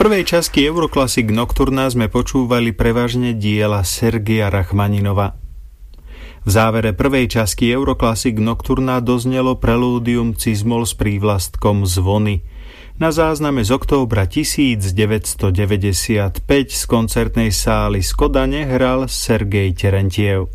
prvej časti Euroclassic Nocturna sme počúvali prevažne diela Sergeja Rachmaninova. V závere prvej časti Euroclassic Nocturna doznelo prelúdium Cizmol s prívlastkom Zvony. Na zázname z októbra 1995 z koncertnej sály z Kodane hral Sergej Terentiev.